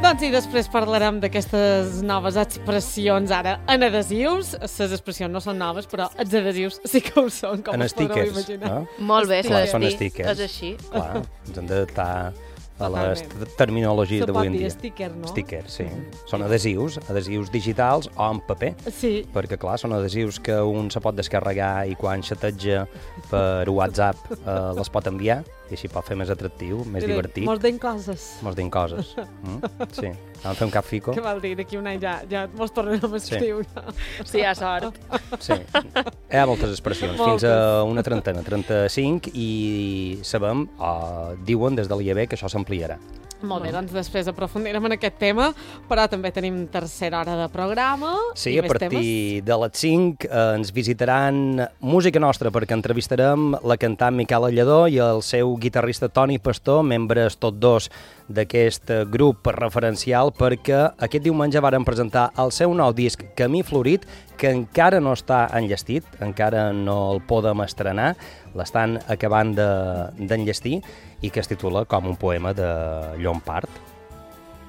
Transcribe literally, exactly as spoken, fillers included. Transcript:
Doncs i després parlarem d'aquestes noves expressions ara en adhesius. Les expressions no són noves, però els adhesius sí que ho són, com en us podreu stickers, imaginar. no? Molt bé, Clar, s'ha són de dir. stickers. És així. Clar, ens hem d'adaptar a les Totalment. terminologies Se d'avui pot en dir dia. sticker, no? Sticker, sí. Són adhesius, adhesius digitals o en paper. Sí. Perquè, clar, són adhesius que un se pot descarregar i quan xateja per WhatsApp eh, les pot enviar i així pot fer més atractiu, més Diré, divertit. Mos deim coses. Mos deim coses. Mm? Sí. Vam fer un cap fico. Què vol dir? D'aquí un any ja, ja mos tornem a escriure. Sí, hi ha sort. Sí. Hi ha moltes expressions, Moltes. fins a una trentena, trenta-cinc, i sabem, o diuen des de l'I A B, que això s'ampliarà. Molt bé, doncs després aprofundirem en aquest tema, però també tenim tercera hora de programa Sí, i a més partir temes. de les cinc eh, ens visitaran Música Nostra, perquè entrevistarem la cantant Miquela Lledó i el seu guitarrista Toni Pastor, membres tots dos d'aquest grup referencial, perquè aquest diumenge varen presentar el seu nou disc Camí Florit, que encara no està enllestit, encara no el podem estrenar, l'estan acabant de- d'enllestir, i que es titula com un poema de Llompart.